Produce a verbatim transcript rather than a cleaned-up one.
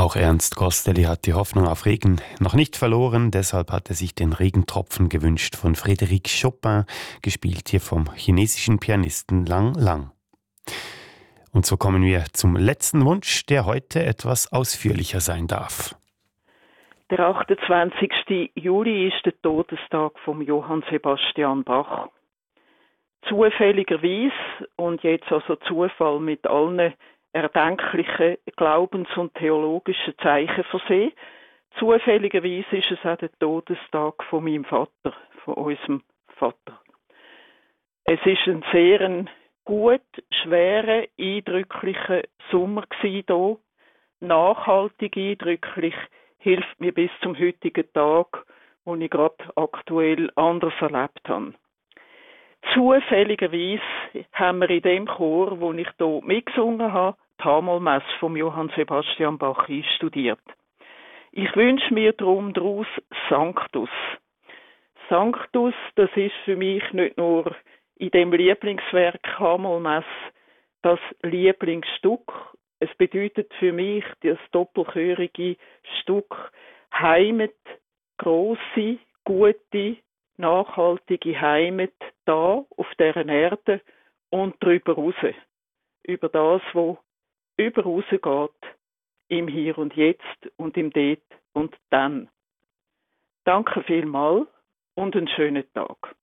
Auch Ernst Kosteli hat die Hoffnung auf Regen noch nicht verloren, deshalb hat er sich den Regentropfen gewünscht von Frédéric Chopin, gespielt hier vom chinesischen Pianisten Lang Lang. Und so kommen wir zum letzten Wunsch, der heute etwas ausführlicher sein darf. Der achtundzwanzigsten Juli ist der Todestag von Johann Sebastian Bach. Zufälligerweise, und jetzt also Zufall mit allen erdenklichen Glaubens- und theologischen Zeichen versehen, zufälligerweise ist es auch der Todestag von meinem Vater, von unserem Vater. Es ist ein sehr ein gut, schwerer, eindrücklicher Sommer hier. Nachhaltig eindrücklich, hilft mir bis zum heutigen Tag, wo ich gerade aktuell anders erlebt habe. Zufälligerweise haben wir in dem Chor, wo ich hier mitgesungen habe, die Hamelmesse von Johann Sebastian Bach einstudiert. Ich wünsche mir darum daraus Sanctus. Sanctus, das ist für mich nicht nur in dem Lieblingswerk Hamelmesse das Lieblingsstück. Es bedeutet für mich das doppelchörige Stück Heimat, grosse, gute, nachhaltige Heimat da auf dieser Erde und darüber raus. Über das, was über raus geht, im Hier und Jetzt und im Dort und Dann. Danke vielmals und einen schönen Tag.